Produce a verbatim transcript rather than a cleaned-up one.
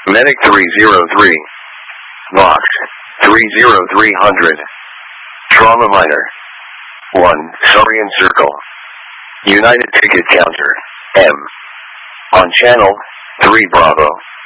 Medic three zero three. Vox. three zero three hundred. Trauma Miner. one. Saurian Circle. United Ticket Counter. M. On channel three Bravo.